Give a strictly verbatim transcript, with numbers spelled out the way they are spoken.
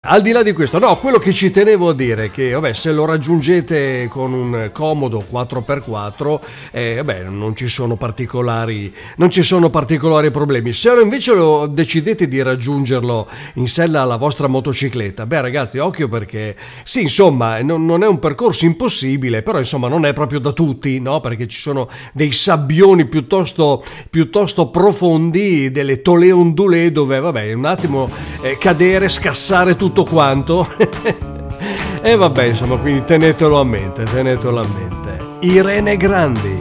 Al di là di questo, no, quello che ci tenevo a dire è che, vabbè, se lo raggiungete con un comodo quattro per quattro, eh, vabbè, non ci sono particolari, non ci sono particolari problemi. Se invece lo decidete di raggiungerlo in sella alla vostra motocicletta, beh, ragazzi, occhio, perché sì, insomma, non, non è un percorso impossibile, però insomma non è proprio da tutti, no? Perché ci sono dei sabbioni piuttosto, piuttosto profondi, delle tolee ondulée dove, vabbè, un attimo eh, cadere, scassare tutto quanto e vabbè, insomma, quindi tenetelo a mente, tenetelo a mente. Irene Grandi.